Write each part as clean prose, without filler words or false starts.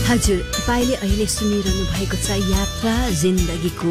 हजुर, तपाईले अहिले सुनिरहनु भएको छ यात्रा जिन्दगीको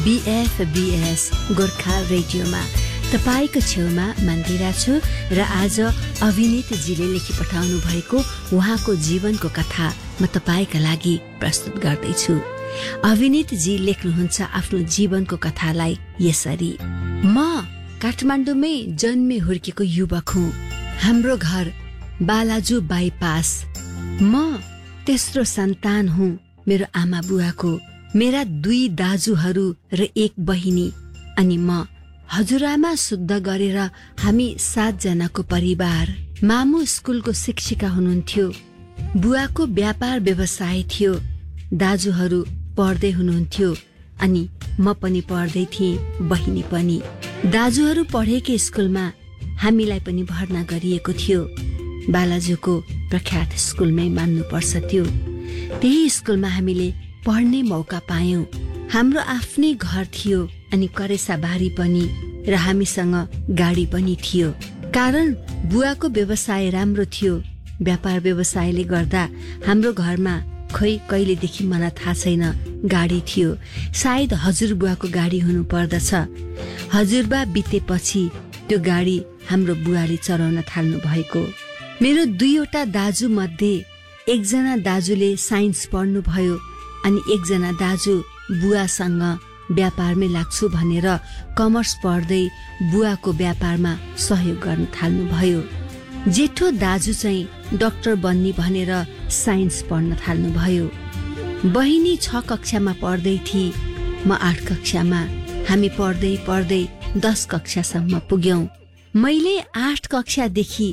BFBS गोर्खा रेडियोमा। तपाईको छेउमा मन्दिरा छु र आज अभिनीतजीले लेखी पठाउनु भएको उहाँको जीवनको कथा म तपाईका लागि प्रस्तुत गर्दैछु। अभिनीतजी लेख्नुहुन्छ आफ्नो जीवनको कथालाई यसरी। म काठमाडौँमै जन्मे हुर्केको युवक हुँ। हाम्रो घर बालाजु बाइपास। म तेस्रो सन्तान हुँ मेरो आमा बुवाको। मेरा 2 दाजुहरू र 1 बहिनी अनि म। हजुरआमा शुद्ध गरेर हामी 7 जनाको परिवार। मामु स्कुलको शिक्षिका हुनुहुन्थ्यो। बुवाको व्यापार व्यवसाय थियो। दाजुहरू पढ्दै हुनुहुन्थ्यो अनि म पनि पढ्दै थिएँ, बहिनी पनि। दाजुहरू पढेकै स्कुलमा हामीलाई पनि भर्ना गरिएको थियो। बालाजुको प्रख्यात स्कुलमै मान्नुपर्छ त्यो। त्यही स्कुलमा हामीले पढ्ने मौका पायौं। हाम्रो आफ्नै घर थियो अनि करेसाबारी पनि र हामीसँग गाडी पनि थियो। कारण बुवाको व्यवसाय राम्रो थियो। व्यापार व्यवसायले गर्दा हाम्रो घरमा खै कहिलेदेखि मलाई थाहा छैन गाडी थियो। सायद हजुरबुवाको गाडी हुनु पर्दछ। हजुरबा बितेपछि त्यो गाडी हाम्रो बुवाले चलाउन थाल्नु भएको। मेरो 2वटा दाजु मध्ये 1 जना दाजुले साइन्स पढ्नु भयो अनि 1 जना दाजु बुवासँग व्यापारमै लाग्छु भनेर कमर्स पढ्दै बुवाको व्यापारमा सहयोग गर्न थाल्नु भयो। जेठो दाजु चाहिँ डाक्टर बन्ने भनेर साइन्स पढ्न थाल्नु भयो। बहिनी 6 कक्षामा पढ्दै थिए, म 8 कक्षामा। हामी पढ्दै पढ्दै 10 कक्षासम्म पुग्यौं। मैले 8 कक्षादेखि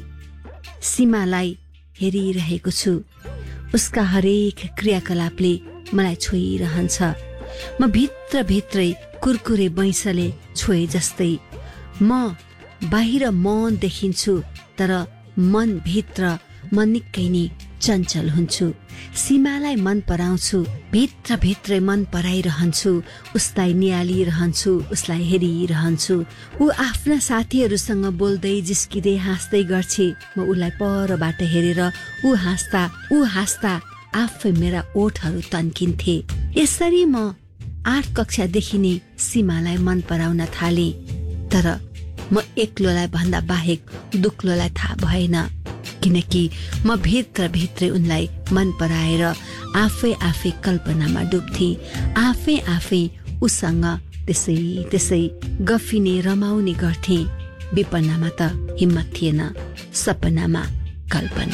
सीमालाई हेरिरहेको छु। उसका हरेक क्रियाकलापले मलाई छोइरहन्छ। म भित्रभित्रै कुरकुरे बैंसले छोए जस्तै। म बाहिर मौन देखिन्छु तर मन भित्र म निकै नै चञ्चल हुन्छु। सीमालाई मन पराउँछु, भित्रभित्रै मन पराइरहन्छु। उसलाई निहालिरहन्छु, उसलाई हेरिरहन्छु। ऊ आफ्ना साथीहरूसँग बोल्दै जिस्किँदै हाँस्दै गर्छे। म उसलाई परबाट हेरेर ऊ हाँस्दा आफै मेरा ओठहरू तन्किन्थे। यसरी म 8 कक्षादेखि नै सीमालाई मन पराउन थाले। तर म एक्लोलाई भन्दा बाहेक दुक्लोलाई थाहा भएन, किनकि म भित्रभित्रै उनलाई मन पराएर आफै कल्पनामा डुब्थे। आफै उसँग त्यसै गफिने रमाउने गर्थे। विपन्नमा त हिम्मत थिएन, सपनामा कल्पना।